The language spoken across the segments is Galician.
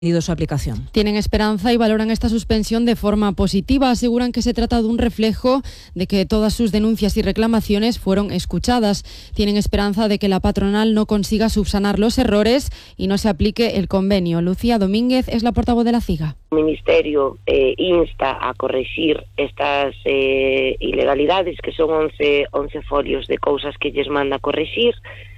su aplicación. Tienen esperanza y valoran esta suspensión de forma positiva. Aseguran que se trata de un reflejo de que todas sus denuncias y reclamaciones fueron escuchadas. Tienen esperanza de que la patronal no consiga subsanar los errores y no se aplique el convenio. Lucía Domínguez es la portavoz de la CIGA. El Ministerio insta a corregir estas ilegalidades, que son 11 folios de cousas que lles manda corregir.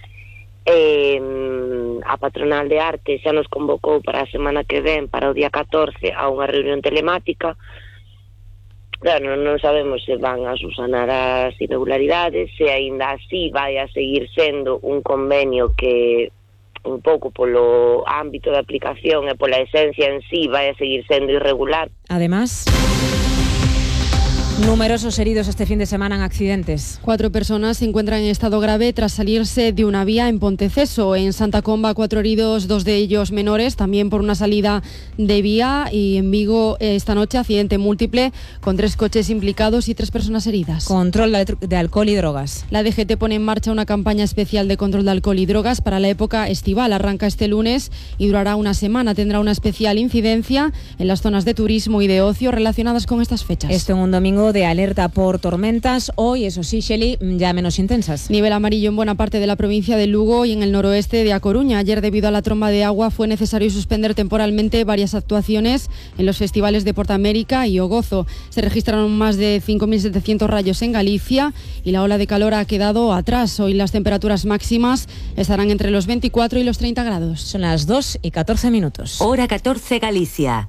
A patronal de arte xa nos convocou para a semana que ven, para o día 14, a unha reunión telemática. Claro, non sabemos se van a subsanar as irregularidades, se aínda así vai a seguir sendo un convenio que un pouco polo ámbito de aplicación e pola esencia en sí vai a seguir sendo irregular. Además, numerosos heridos este fin de semana en accidentes. 4 personas se encuentran en estado grave tras salirse de una vía en Ponteceso. En Santa Comba, 4 heridos, 2 de ellos menores, también por una salida de vía. Y en Vigo, esta noche, accidente múltiple con 3 coches implicados y 3 personas heridas. Control de alcohol y drogas. La DGT pone en marcha una campaña especial de control de alcohol y drogas para la época estival. Arranca este lunes y durará una semana. Tendrá una especial incidencia en las zonas de turismo y de ocio relacionadas con estas fechas. Esto en un domingo de alerta por tormentas, hoy, eso sí, Shelley, ya menos intensas. Nivel amarillo en buena parte de la provincia de Lugo y en el noroeste de A Coruña. Ayer, debido a la tromba de agua, fue necesario suspender temporalmente varias actuaciones en los festivales de Portamérica y O Gozo. Se registraron más de 5.700 rayos en Galicia y la ola de calor ha quedado atrás. Hoy las temperaturas máximas estarán entre los 24 y los 30 grados. Son las 2:14. Hora 14 Galicia.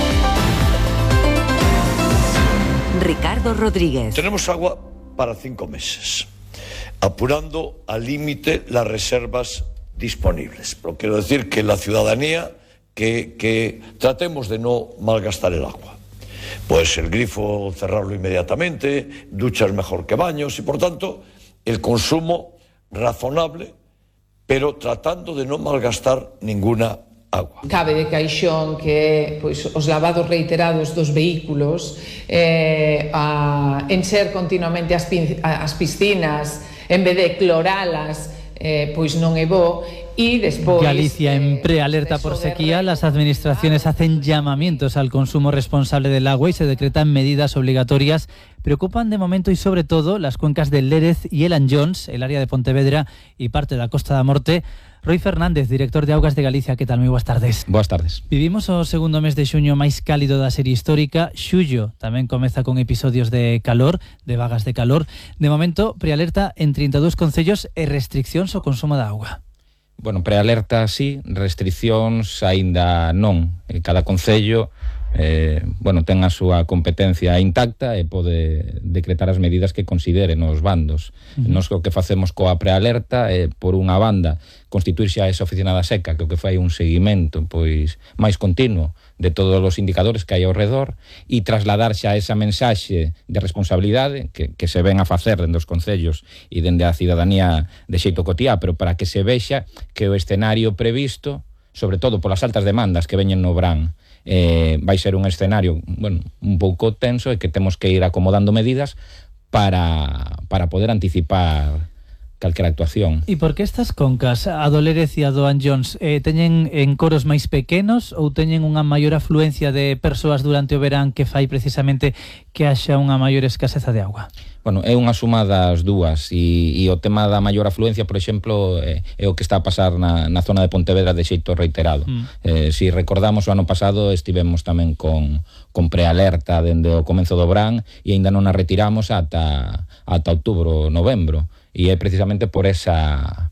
Ricardo Rodríguez. Tenemos agua para 5 meses, apurando al límite las reservas disponibles. Pero quiero decir que la ciudadanía, que tratemos de no malgastar el agua. Pues el grifo cerrarlo inmediatamente, duchas mejor que baños y por tanto el consumo razonable, pero tratando de no malgastar ninguna agua. Cabe de caixón que pois, os lavados reiterados dos vehículos, encher continuamente as piscinas en vez de cloralas, pois non é bo. Y después, Galicia en prealerta por sequía. Las administraciones hacen llamamientos al consumo responsable del agua y se decretan medidas obligatorias. Preocupan de momento y sobre todo las cuencas del Lérez y el Anllóns, el área de Pontevedra y parte da Costa da Morte. Roi Fernández, director de Augas de Galicia, que tal? Moi boas tardes. Boas tardes. Vivimos o segundo mes de xuño máis cálido da serie histórica. Xullo tamén comeza con episodios de calor, de vagas de calor. De momento, prealerta en 32 concellos e restriccións ao consumo da auga. Bueno, prealerta sí, restriccións aínda non. Cada concello ten a súa competencia intacta e pode decretar as medidas que consideren os bandos. Nos o que facemos coa prealerta é, por unha banda, constituir xa esa oficina da seca, que o que fai un seguimento pois máis continuo de todos os indicadores que hai ao redor e trasladar xa esa mensaxe de responsabilidade que se ven a facer dende os concellos e dende a cidadanía de xeito cotiá, pero para que se vexa que o escenario previsto, sobre todo polas altas demandas que veñen no verán, vai ser un escenario un pouco tenso e que temos que ir acomodando medidas para poder anticipar calquera actuación. E por que estas concas, a do Lérez e a do Anllóns, teñen encoros máis pequenos ou teñen unha maior afluencia de persoas durante o verán que fai precisamente que haxa unha maior escaseza de auga? Bueno, é unha suma das dúas e o tema da maior afluencia, por exemplo, é o que está a pasar na zona de Pontevedra de xeito reiterado. Si recordamos, o ano pasado estivemos tamén con prealerta dende o comenzo do verán e aínda non a retiramos ata outubro, novembro, e é precisamente por esa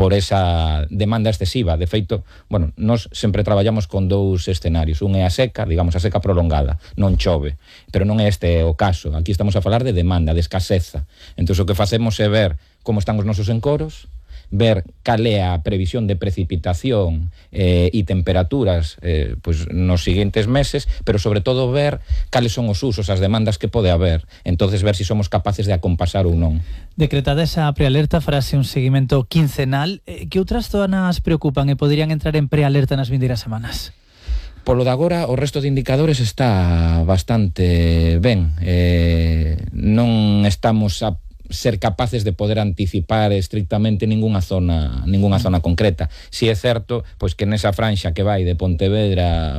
demanda excesiva. De feito, nós sempre traballamos con 2 escenarios. Un é a seca, digamos, a seca prolongada, non chove, pero non é este o caso. Aquí estamos a falar de demanda, de escaseza. Entón, o que facemos é ver como están os nosos encoros, ver cal é a previsión de precipitación e temperaturas nos seguintes meses, pero sobre todo ver cales son os usos, as demandas que pode haber, entonces ver se somos capaces de acompasar ou non. Decretada esa prealerta, farase un seguimento quincenal. Que outras zonas preocupan e poderían entrar en prealerta nas vindeiras semanas? Polo de agora, o resto de indicadores está bastante ben. Non estamos ser capaces de poder anticipar estrictamente ningunha zona concreta. Si é certo, pois que nesa franxa que vai de Pontevedra